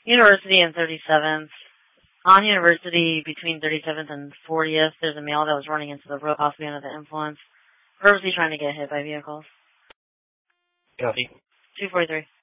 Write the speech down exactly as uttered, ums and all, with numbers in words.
University and thirty-seventh. On University, between thirty-seventh and fortieth, there's a male that was running into the road, possibly under the influence, purposely trying to get hit by vehicles. Copy. two forty-three.